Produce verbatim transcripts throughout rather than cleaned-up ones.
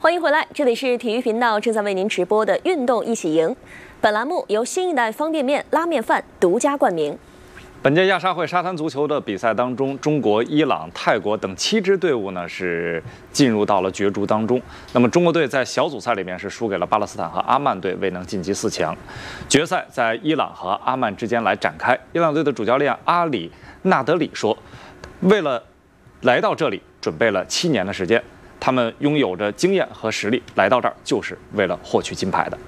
欢迎回来，这里是体育频道正在为您直播的《运动一起赢》。本栏目由新一代方便面拉面饭独家冠名。 本届亚沙会沙滩足球的比赛当中，中国、伊朗、泰国等七支队伍呢是进入到了角逐当中。那么中国队在小组赛里面是输给了巴勒斯坦和阿曼队，未能晋级四强。决赛在伊朗和阿曼之间来展开。伊朗队的主教练阿里纳德里说，为了来到这里，准备了七年的时间。他们拥有着经验和实力，来到这儿就是为了获取金牌的。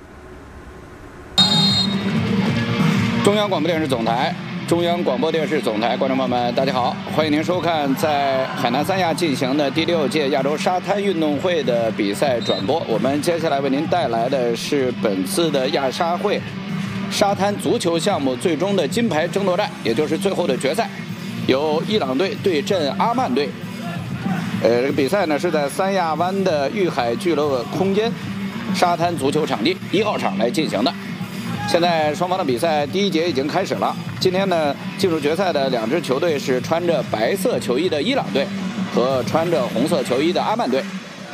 中央广播电视总台，中央广播电视总台，观众朋友们，大家好，欢迎您收看在海南三亚进行的第六届亚洲沙滩运动会的比赛转播。我们接下来为您带来的是本次的亚沙会沙滩足球项目最终的金牌争夺战，也就是最后的决赛，由伊朗队对阵阿曼队。呃，这个比赛呢是在三亚湾的玉海俱乐空间沙滩足球场地一号场来进行的。现在双方的比赛第一节已经开始了。今天呢，进入决赛的两支球队是穿着白色球衣的伊朗队和穿着红色球衣的阿曼队。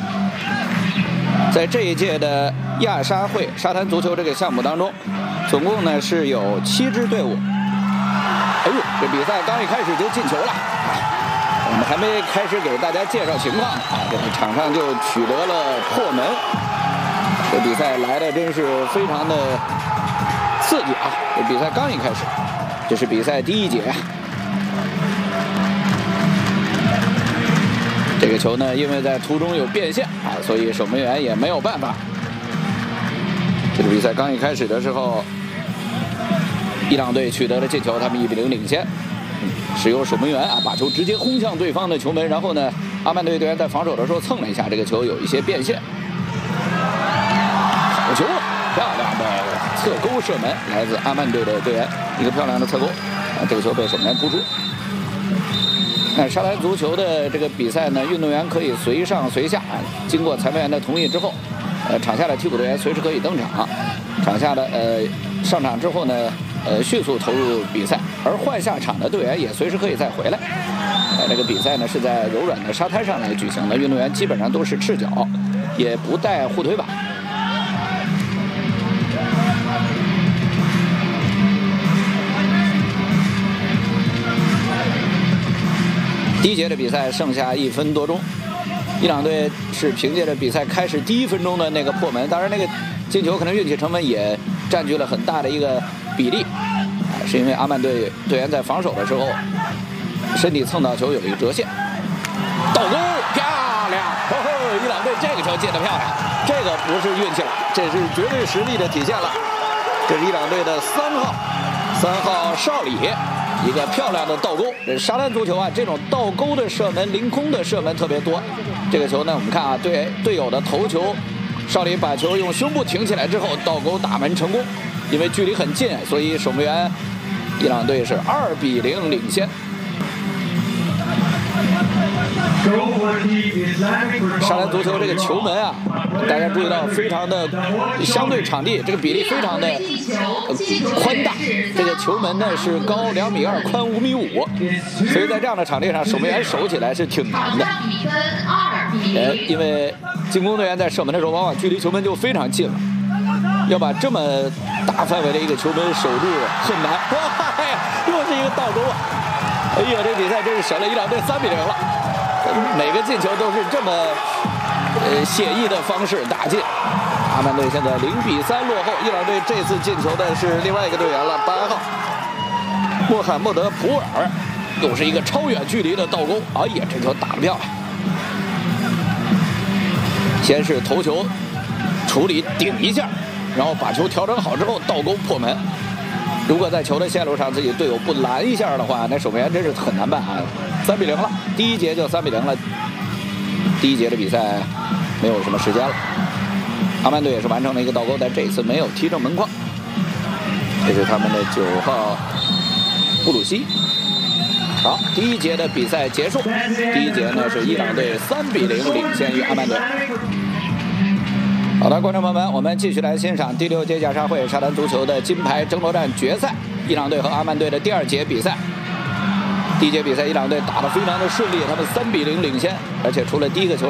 在这一届的亚沙会沙滩足球这个项目当中，总共呢是有七支队伍。哎呦，这比赛刚一开始就进球了。我们还没开始给大家介绍情况啊，这个场上就取得了破门。这比赛来的真是非常的刺激啊！这比赛刚一开始，这是比赛第一节啊。这个球呢，因为在途中有变线啊，所以守门员也没有办法。这个比赛刚一开始的时候，伊朗队取得了进球，他们一比零领先。使用守门员啊，把球直接轰向对方的球门，然后呢，阿曼队队员在防守的时候蹭了一下，这个球有一些变线。好球了，漂亮的侧勾射门，来自阿曼队的队员，一个漂亮的侧勾，啊，这个球被守门员扑出。那沙滩足球的这个比赛呢，运动员可以随上随下，经过裁判员的同意之后，呃，场下的替补队员随时可以登场，场下的呃上场之后呢。呃，迅速投入比赛，而换下场的队员也随时可以再回来。呃，这个比赛呢是在柔软的沙滩上来举行的，运动员基本上都是赤脚，也不带护腿板。第一节的比赛剩下一分多钟，伊朗队是凭借着比赛开始第一分钟的那个破门，当然那个进球可能运气成分也占据了很大的一个比例，啊，是因为阿曼队队员在防守的时候，身体蹭到球有一个折线，倒钩漂亮，呵呵，伊朗队这个球进得漂亮，这个不是运气了，这是绝对实力的体现了。这是伊朗队的三号，三号邵里，一个漂亮的倒钩。这沙滩足球啊，这种倒钩的射门、凌空的射门特别多。这个球呢，我们看啊，队队友的头球，邵里把球用胸部挺起来之后，倒钩打门成功。因为距离很近，所以守门员伊朗队是二比零领先。沙滩足球这个球门啊，大家注意到非常的相对场地这个比例非常的宽大，这个球门呢是高两米二，宽五米五，所以在这样的场地上，守门员守起来是挺难的。呃，因为进攻队员在射门的时候，往往距离球门就非常近了。要把这么大范围的一个球门守住很难。哇呀，又是一个倒钩啊！哎呀，这比赛真是省了伊朗队三比零了。每个进球都是这么呃写意的方式打进。阿曼队现在零比三落后，伊朗队这次进球的是另外一个队员了，八号穆罕默德普尔，又是一个超远距离的倒钩。哎呀，这球打得漂亮！先是头球处理顶一下。然后把球调整好之后倒钩破门。如果在球的线路上自己队友不拦一下的话，那守门员真是很难办啊！三比零了，第一节就三比零了。第一节的比赛没有什么时间了。阿曼队也是完成了一个倒钩，但这一次没有踢正门框。这是他们的九号布鲁西。好，第一节的比赛结束。第一节呢是伊朗队三比零领先于阿曼队。好的，观众朋友们，我们继续来欣赏第六届亚沙会沙滩足球的金牌争夺战决赛，伊朗队和阿曼队的第二节比赛。第一节比赛，伊朗队打得非常的顺利，他们三比零领先，而且除了第一个球。